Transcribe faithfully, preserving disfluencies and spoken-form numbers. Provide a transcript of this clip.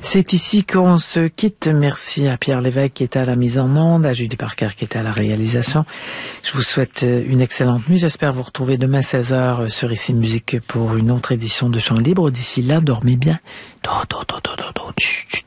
C'est ici qu'on se quitte. Merci à Pierre Lévesque qui était à la mise en onde, à Julie Parker qui était à la réalisation. Je vous souhaite une excellente nuit. J'espère vous retrouver demain seize heures sur Ici Musique pour une autre édition de Chant Libre. D'ici là, dormez bien. Do, do, do, do, do, do.